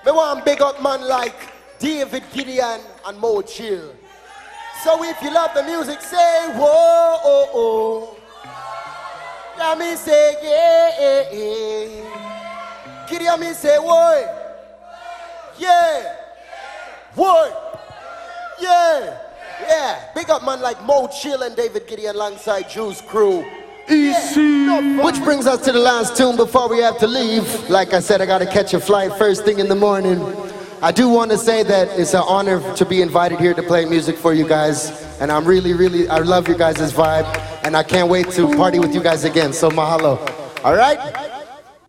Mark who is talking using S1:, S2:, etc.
S1: We want big up man like David Gideon and Mo Chill. So if you love the music, say whoa, oh, oh. Let me say yeah, yeah. Gideon me say whoa. Yeah. Whoa. Yeah. Yeah. Big up man like Mo Chill and David Gideon alongside Juice Crew.
S2: Yeah.
S1: Which brings us to the last tune before we have to leave. Like I said, I gotta catch a flight first thing in the morning. I do want to say that it's an honor to be invited here to play music for you guys. And I'm I love your guys' vibe. And I can't wait to party with you guys again. So mahalo. All right?